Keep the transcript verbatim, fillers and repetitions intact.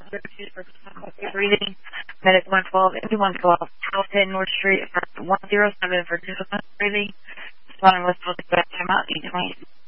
breathing. Medic one twelve, M P one twelve, twelve ten North Street, one zero seven for difficult breathing. Responding with full dispatch, time out, eight twenty.